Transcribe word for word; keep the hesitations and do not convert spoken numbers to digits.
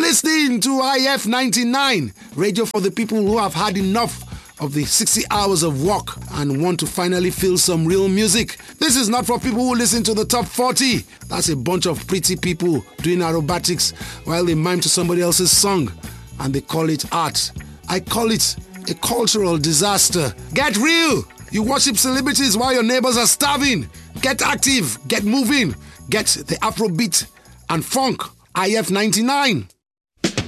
listening to I F ninety-nine, radio for the people who have had enough of the sixty hours of work and want to finally feel some real music. This is not for people who listen to the top forty. That's a bunch of pretty people doing aerobatics while they mime to somebody else's song, and they call it art. I call it a cultural disaster. Get real! You worship celebrities while your neighbors are starving. Get active, get moving, get the Afrobeat and funk. I F ninety-nine.